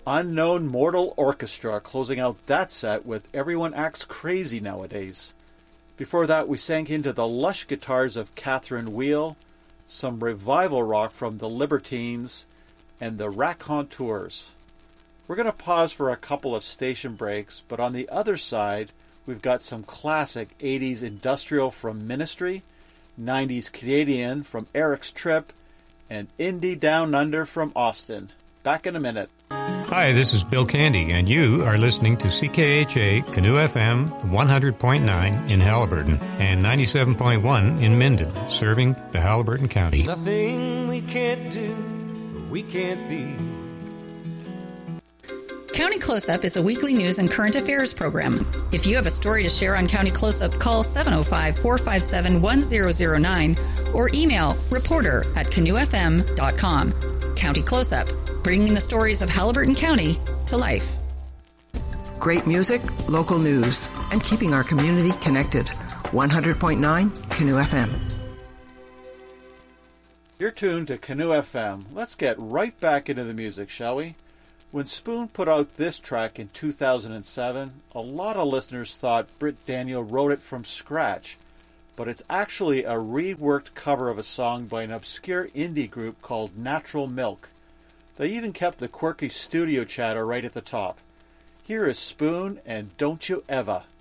Unknown Mortal Orchestra closing out that set with Everyone Acts Crazy Nowadays. Before that, we sank into the lush guitars of Catherine Wheel, some revival rock from the Libertines, and the Raconteurs. We're going to pause for a couple of station breaks, but on the other side, we've got some classic 80s industrial from Ministry, 90s Canadian from Eric's Trip, and indie down under from Austin. Back in a minute. Hi, this is Bill Candy, and you are listening to CKHA Canoe FM 100.9 in Haliburton and 97.1 in Minden, serving the Haliburton County. Nothing we can't do, we can't be. County Close-Up is a weekly news and current affairs program. If you have a story to share on County Close-Up, call 705-457-1009 or email reporter@canoefm.com. County Close-Up, bringing the stories of Haliburton County to life. Great music, local news, and keeping our community connected. 100.9 Canoe FM. You're tuned to Canoe FM. Let's get right back into the music, shall we? When Spoon put out this track in 2007, a lot of listeners thought Britt Daniel wrote it from scratch, but it's actually a reworked cover of a song by an obscure indie group called Natural Milk. They even kept the quirky studio chatter right at the top. Here is Spoon and Don't You Ever.